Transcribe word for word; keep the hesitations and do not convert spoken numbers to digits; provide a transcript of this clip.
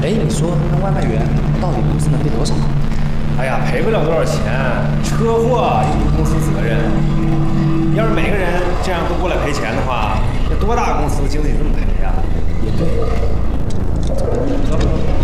哎，你说那外卖员到底公司能赔多少？ 哎呀，赔不了多少钱，车祸又不是公司责任。要是每个人这样都过来赔钱的话，那多大公司经得起这么赔呀？ 也对。 走走走。